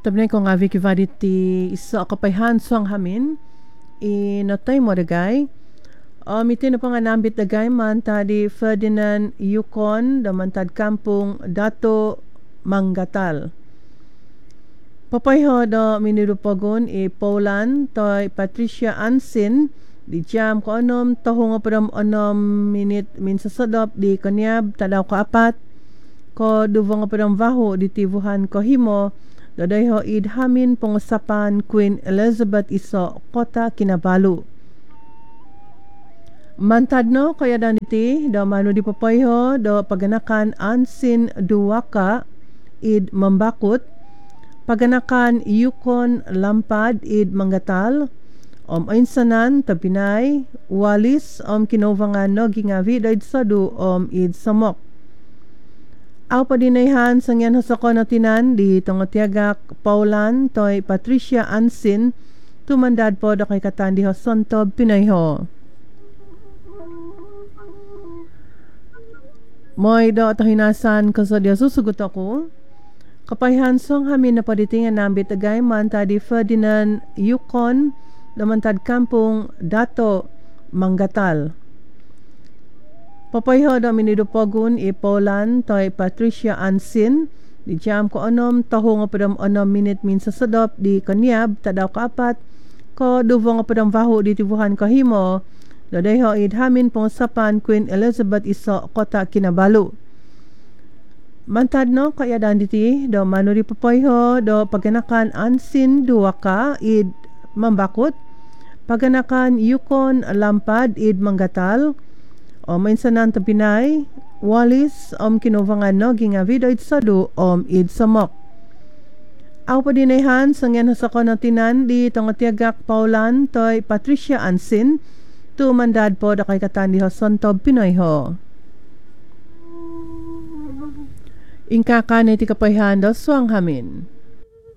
Tabnay ko nga Vicky Varity isa kapayhan suang hamin inotay mo dagay. Iti na pa nga nambit dagay man tadi Ferdinand Yukon damantad kampung Dato Manggatal. Papayho do minirupagon Paulan toy Patricia Ansin di jam ko anom tahong padam anom minit min sasadop di kanyab tadaw ka apat ko duvong padam vaho di tivuhan ko himo dadayho idhamin pangusapan Queen Elizabeth iso kota Kinabalu. Mantad no kaya daniti do manu di papayho do paganakan Ansin Duwaka id Mambakut, paganakan Yukon Lampad id Manggatal, ainsanan Tapinay, Walis kinovangan no gingavi daid sadu id Samok. Aw padinayhan sangyan hasako na tinan di tongatiagak Paulan toy Patricia Ansin tumandad po da kay katandi Sontob Pinayho. Moy do tahinasan kasadya susugot ako. Kapayhan song hamin na paditingan nambit agay man tadi Ferdinand Yukon damantad kampung Dato Manggatal. Papayho do minidupogun Paulan toy Patricia Ansin di jam ko anom tahong padam anom minit min sasadop di kanyab tadaw kaapat ko duvong padam vaho di tivuhan kahimo dadayho idhamin pangusapan Queen Elizabeth iso kota Kinabalu. Mantad no kaya danditi do manuri papayho do paganakan Ansin Duwaka id Mambakut, paganakan Yukon Lampad id Manggatal, mainsanan Tapinay, Walis kinovangan no gingavi id sadu id Samok. Aw padinayhan sangyan hasako na tinan di tongatiagak Paulan toy Patricia Ansin tumandad po da kay katandi Sontob Pinayho. Ingkaka na iti kapayhan do suang hamin.